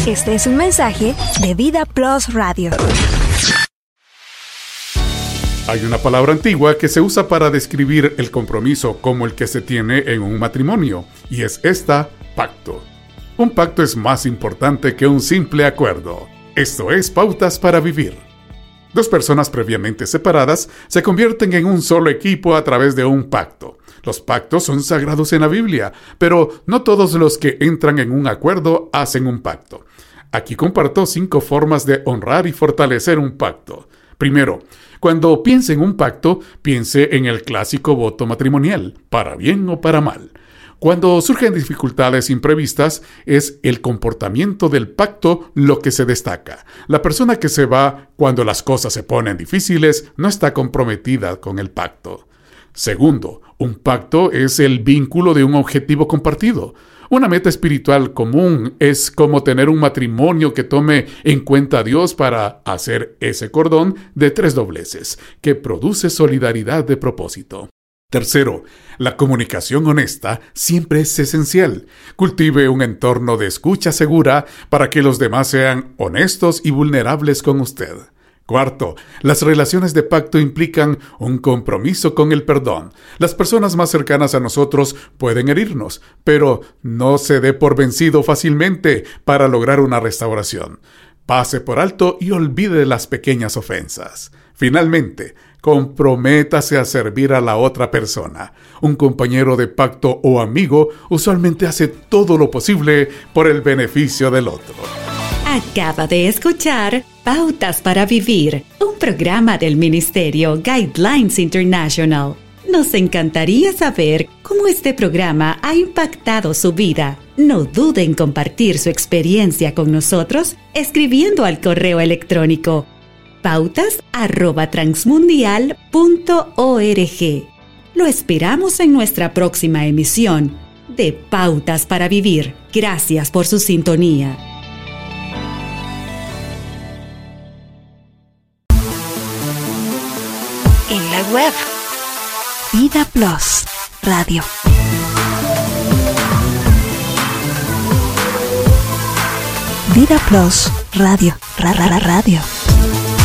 Este es un mensaje de Vida Plus Radio. Hay una palabra antigua que se usa para describir el compromiso como el que se tiene en un matrimonio, y es esta: pacto. Un pacto es más importante que un simple acuerdo. Esto es Pautas para Vivir. Dos personas previamente separadas se convierten en un solo equipo a través de un pacto. Los pactos son sagrados en la Biblia, pero no todos los que entran en un acuerdo hacen un pacto. Aquí comparto 5 formas de honrar y fortalecer un pacto. Primero, cuando piense en un pacto, piense en el clásico voto matrimonial, para bien o para mal. Cuando surgen dificultades imprevistas, es el comportamiento del pacto lo que se destaca. La persona que se va cuando las cosas se ponen difíciles no está comprometida con el pacto. Segundo, un pacto es el vínculo de un objetivo compartido. Una meta espiritual común es como tener un matrimonio que tome en cuenta a Dios para hacer ese cordón de 3 dobleces, que produce solidaridad de propósito. Tercero, la comunicación honesta siempre es esencial. Cultive un entorno de escucha segura para que los demás sean honestos y vulnerables con usted. Cuarto, las relaciones de pacto implican un compromiso con el perdón. Las personas más cercanas a nosotros pueden herirnos, pero no se dé por vencido fácilmente para lograr una restauración. Pase por alto y olvide las pequeñas ofensas. Finalmente, comprométase a servir a la otra persona. Un compañero de pacto o amigo usualmente hace todo lo posible por el beneficio del otro. Acaba de escuchar Pautas para Vivir, un programa del Ministerio Guidelines International. Nos encantaría saber cómo este programa ha impactado su vida. No dude en compartir su experiencia con nosotros escribiendo al correo electrónico pautas@transmundial.org. Lo esperamos en nuestra próxima emisión de Pautas para Vivir. Gracias por su sintonía. En la web, Vida Plus Radio. Vida Plus Radio. Radio.